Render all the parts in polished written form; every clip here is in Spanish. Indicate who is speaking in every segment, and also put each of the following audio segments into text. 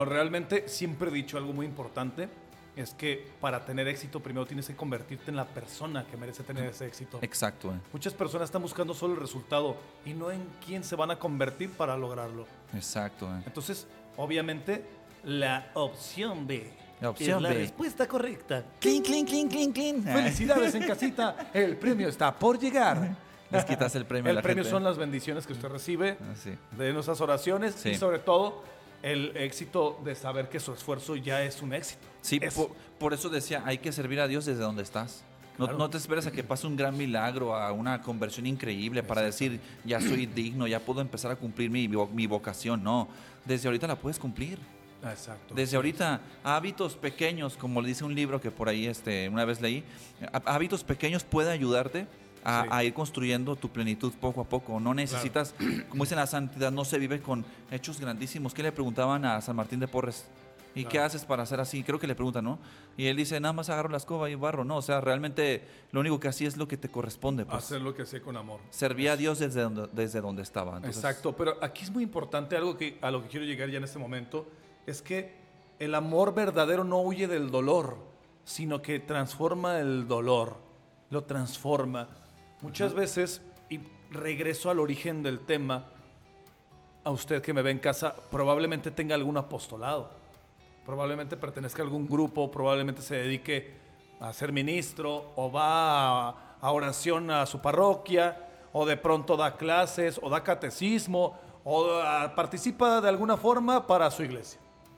Speaker 1: Realmente siempre he dicho algo muy importante, es que para tener éxito primero tienes que convertirte en la persona que merece tener ese éxito.
Speaker 2: Exacto.
Speaker 1: Muchas personas están buscando solo el resultado y no en quién se van a convertir para lograrlo.
Speaker 2: Exacto.
Speaker 1: Entonces, obviamente, la opción B
Speaker 2: La opción
Speaker 1: es la
Speaker 2: B.
Speaker 1: respuesta correcta.
Speaker 2: Clean, clean, clean, clean, clean.
Speaker 1: Felicidades en casita, el premio está por llegar.
Speaker 2: Les quitas el premio a la
Speaker 1: El premio
Speaker 2: gente.
Speaker 1: son las bendiciones que usted recibe
Speaker 2: Sí.
Speaker 1: de nuestras oraciones
Speaker 2: Sí.
Speaker 1: y sobre todo el éxito de saber que su esfuerzo ya es un éxito.
Speaker 2: Sí,
Speaker 1: Es-
Speaker 2: por eso decía, hay que servir a Dios desde donde estás. No,
Speaker 1: Claro.
Speaker 2: no te esperes a que pase un gran milagro, a una conversión increíble para decir, ya soy digno, ya puedo empezar a cumplir mi vocación. No, desde ahorita la puedes cumplir.
Speaker 1: Exacto.
Speaker 2: Desde ahorita, hábitos pequeños, como le dice un libro que por ahí una vez leí, hábitos pequeños pueden ayudarte
Speaker 1: Sí.
Speaker 2: a ir construyendo tu plenitud poco a poco. No necesitas, como dicen, la santidad no se vive con hechos grandísimos. ¿Qué le preguntaban a San Martín de Porres? ¿Y qué haces para hacer así? Creo que le preguntan, ¿no? Y él dice, nada más agarro la escoba y barro. No, o sea, realmente lo único que hacía es lo que te corresponde. Pues.
Speaker 1: Hacer lo que sé con amor.
Speaker 2: Servía a Dios desde donde estaba. Entonces,
Speaker 1: Exacto, pero aquí es muy importante algo a lo que quiero llegar ya en este momento, es que el amor verdadero no huye del dolor, sino que transforma el dolor, lo transforma. Muchas veces, y regreso al origen del tema, a usted que me ve en casa, probablemente tenga algún apostolado, probablemente pertenezca a algún grupo, probablemente se dedique a ser ministro, o va a oración a su parroquia, o de pronto da clases, o da catecismo, o participa de alguna forma para su iglesia.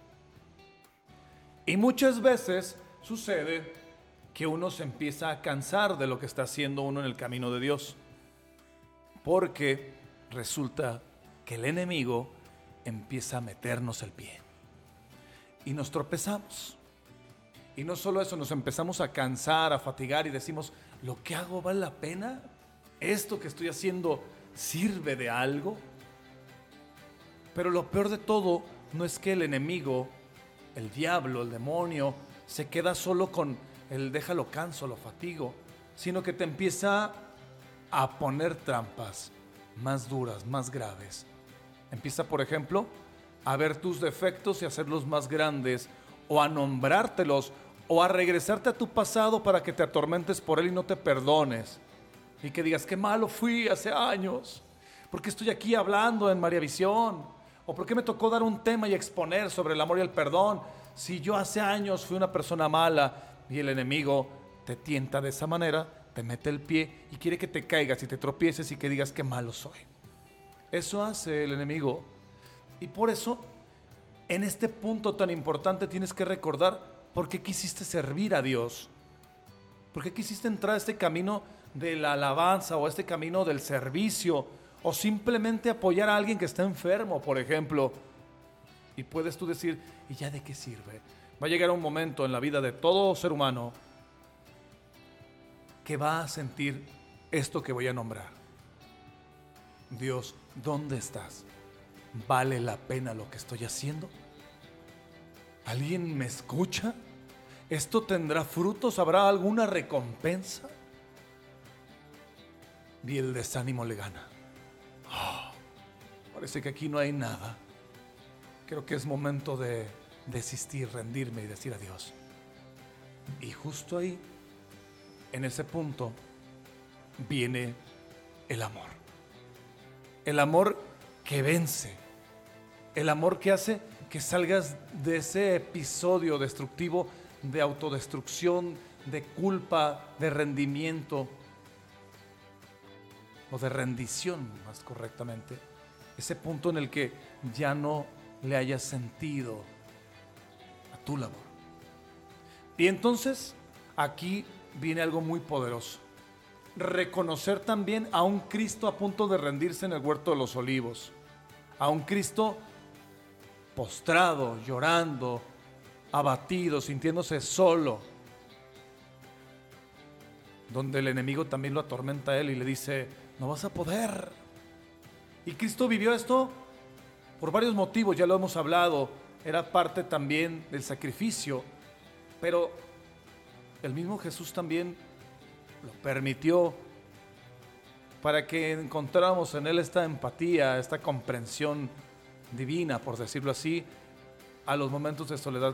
Speaker 1: Y muchas veces sucede que uno se empieza a cansar de lo que está haciendo uno en el camino de Dios. Porque resulta que el enemigo empieza a meternos el pie. Y nos tropezamos. Y no solo eso, nos empezamos a cansar, a fatigar y decimos, ¿lo que hago vale la pena? ¿Esto que estoy haciendo sirve de algo? Pero lo peor de todo no es que el enemigo, el diablo, el demonio, se queda solo con el déjalo canso, lo fatigo, sino que te empieza a poner trampas más duras, más graves. Empieza, por ejemplo, a ver tus defectos y hacerlos más grandes, o a nombrártelos, o a regresarte a tu pasado para que te atormentes por él y no te perdones. Y que digas, qué malo fui hace años. ¿Por qué estoy aquí hablando en María Visión? ¿O por qué me tocó dar un tema y exponer sobre el amor y el perdón? Si yo hace años fui una persona mala y el enemigo te tienta de esa manera, te mete el pie y quiere que te caigas y te tropieces y que digas qué malo soy. Eso hace el enemigo. Y por eso, en este punto tan importante tienes que recordar por qué quisiste servir a Dios. ¿Por qué quisiste entrar a este camino de la alabanza o a este camino del servicio? O simplemente apoyar a alguien que está enfermo, por ejemplo. Y puedes tú decir, ¿y ya de qué sirve? Va a llegar un momento en la vida de todo ser humano que va a sentir esto que voy a nombrar. Dios, ¿dónde estás? ¿Vale la pena lo que estoy haciendo? ¿Alguien me escucha? ¿Esto tendrá frutos? ¿Habrá alguna recompensa? Y el desánimo le gana. Parece que aquí no hay nada. Creo que es momento de desistir, rendirme y decir adiós. Y justo ahí, en ese punto, viene el amor. El amor que vence. El amor que hace que salgas de ese episodio destructivo de autodestrucción, de culpa, de rendimiento o de rendición, más correctamente. Ese punto en el que ya no le hayas sentido a tu labor. Y entonces aquí viene algo muy poderoso. Reconocer también a un Cristo a punto de rendirse en el huerto de los olivos. A un Cristo postrado, llorando, abatido, sintiéndose solo. Donde el enemigo también lo atormenta a él y le dice, no vas a poder. Y Cristo vivió esto por varios motivos, ya lo hemos hablado. Era parte también del sacrificio. Pero el mismo Jesús también lo permitió para que encontráramos en él esta empatía, esta comprensión divina, por decirlo así, a los momentos de soledad